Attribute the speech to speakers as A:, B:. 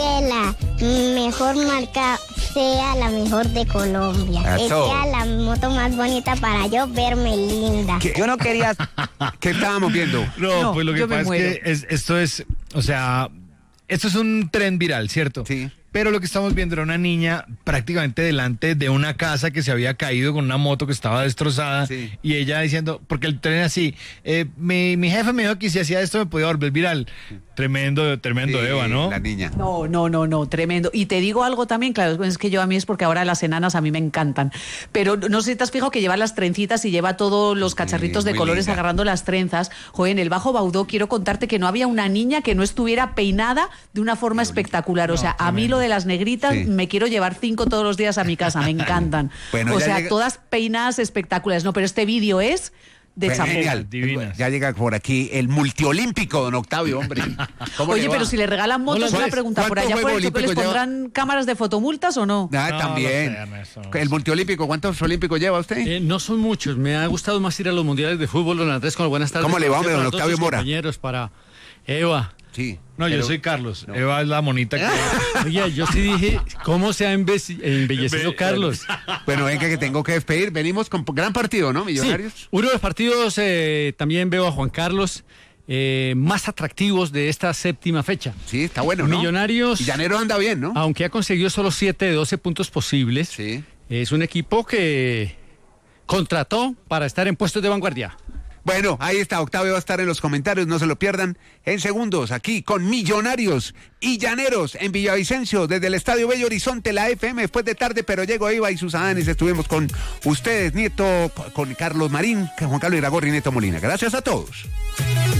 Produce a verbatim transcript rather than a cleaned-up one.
A: que la mejor marca sea la mejor de Colombia. Que
B: Eso.
A: sea la moto más bonita para yo verme linda.
B: ¿Qué? Yo no quería... ¿Qué estábamos viendo?
C: No,
D: No,
C: pues lo que
D: yo me
C: pasa es
D: muero.
C: que es- esto es, o sea, esto es un tren viral, ¿cierto?
B: Sí.
C: Pero lo que estamos viendo era una niña prácticamente delante de una casa que se había caído con una moto que estaba destrozada.
B: Sí.
C: Y ella diciendo, porque el tren así, eh, mi, mi jefe me dijo que si hacía esto me podía volver viral. Tremendo, tremendo,
B: Sí,
C: Eva, ¿no?
B: La niña.
D: No, no, no, no, tremendo. Y te digo algo también, claro, es que yo a mí es porque ahora las enanas a mí me encantan. Pero no sé si te has fijado que lleva las trencitas y lleva todos los cacharritos de
B: muy
D: colores
B: linda.
D: agarrando las trenzas. Joder, en el Bajo Baudó quiero contarte que no había una niña que no estuviera peinada de una forma espectacular. O sea, a mí lo de las negritas
B: Sí.
D: me quiero llevar cinco todos los días a mi casa, me encantan.
B: Bueno,
D: o
B: ya
D: sea,
B: llega-
D: todas peinadas espectaculares. No, pero este vídeo es de
B: Bueno,
D: chapó.
B: genial.
C: divinas.
B: Ya llega por aquí el multiolímpico, don Octavio, hombre. ¿Cómo
D: Oye,
B: le va?
D: pero si le regalan motos,
C: Hola,
D: una
C: ¿sabes
D: pregunta, ¿por
B: cuántos
D: allá por el
B: Juegos
D: choque les
B: Olímpicos lleva?
D: pondrán cámaras de fotomultas o no?
B: Ah,
C: No,
B: también.
C: no sé, Ernesto, no
B: El
C: sé.
B: multiolímpico, ¿cuántos olímpicos lleva usted?
E: Eh, no son muchos, me ha gustado más ir a los mundiales de fútbol, don Andrés, con buenas tardes.
B: ¿Cómo le va, hombre,
E: Para
B: don
E: todos
B: Octavio
E: sus
B: Mora?
E: compañeros, para Eva.
B: Sí.
C: No, yo
B: Pero-
C: soy Carlos. Eva es la monita que...
E: Oye, yo sí dije, ¿cómo se ha embelle- embellecido
C: Ve-
E: Carlos?
B: Bueno, venga que tengo que despedir. Venimos con gran partido, ¿no?
E: Sí,
B: Millonarios.
E: uno de los partidos, eh, también veo a Juan Carlos, eh, más atractivos de esta séptima fecha.
B: Sí, está bueno, ¿no?
E: Millonarios,
B: Y Llanero anda bien, ¿no?
E: aunque ha conseguido solo siete de doce puntos posibles,
B: Sí.
E: es un equipo que contrató para estar en puestos de vanguardia.
B: Bueno, ahí está. Octavio va a estar en los comentarios. No se lo pierdan. En segundos, aquí con Millonarios y Llaneros en Villavicencio, desde el Estadio Bello Horizonte, la F M, después de tarde, pero llegó Eva y sus Adanes. Estuvimos con ustedes, Nieto, con Carlos Marín, Juan Carlos Iragorri y Nieto Molina. Gracias a todos.